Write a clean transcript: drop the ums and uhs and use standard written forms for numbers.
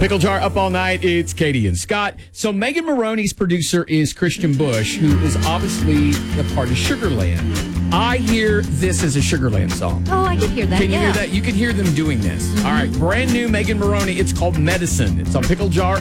Pickle Jar up all night. It's Katie and Scott. So Megan Maroney's producer is Christian Bush, who is obviously a part of Sugarland. I hear this as a Sugarland song. Oh, I can hear that. Can you hear that? You can hear them doing this. All right, brand new Megan Maroney. It's called Medicine. It's on Pickle Jar